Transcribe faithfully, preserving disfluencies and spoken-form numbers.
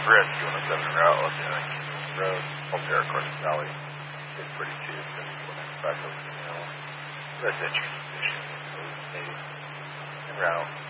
We're at two one oh seven route, looking at King's Road, Old Aircourse Valley. It's pretty too, so we'll back over to the mill. Residential condition, code made, and route.